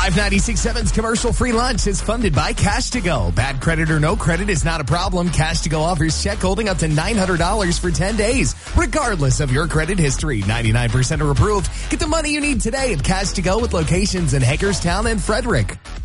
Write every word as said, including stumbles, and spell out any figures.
five ninety-six point seven's commercial free lunch is funded by Cash to Go. Bad credit or no credit is not a problem. Cash to Go offers check holding up to nine hundred dollars for ten days, regardless of your credit history. ninety-nine percent are approved. Get the money you need today at Cash to Go with locations in Hagerstown and Frederick.